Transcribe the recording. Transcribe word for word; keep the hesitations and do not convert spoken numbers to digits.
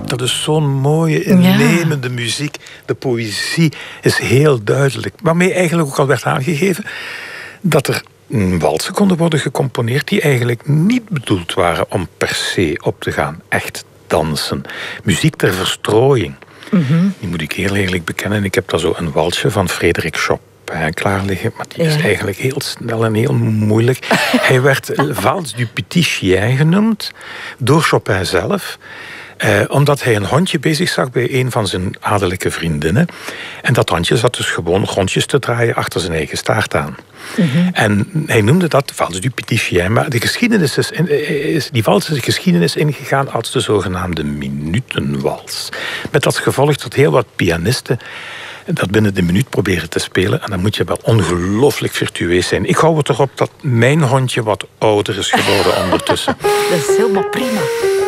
dat is zo'n mooie, innemende ja. muziek. De poëzie is heel duidelijk. Waarmee eigenlijk ook al werd aangegeven dat er walsen konden worden gecomponeerd die eigenlijk niet bedoeld waren om per se op te gaan. Echt dansen. Muziek ter verstrooiing. Mm-hmm. Die moet ik heel eerlijk bekennen. Ik heb daar zo een walsje van Frédéric Chopin klaar liggen, maar die is ja. eigenlijk heel snel en heel moeilijk. Hij werd Valse du Petit Chien genoemd door Chopin zelf. Eh, omdat hij een hondje bezig zag bij een van zijn adellijke vriendinnen. En dat hondje zat dus gewoon rondjes te draaien achter zijn eigen staart aan. Mm-hmm. En hij noemde dat Valse du Petit Chien. Maar de geschiedenis is, is, die vals is de geschiedenis ingegaan als de zogenaamde minutenwals. Met als gevolg dat heel wat pianisten dat binnen de minuut proberen te spelen. En dan moet je wel ongelooflijk virtueus zijn. Ik hou het erop dat mijn hondje wat ouder is geworden ondertussen. Dat is helemaal prima.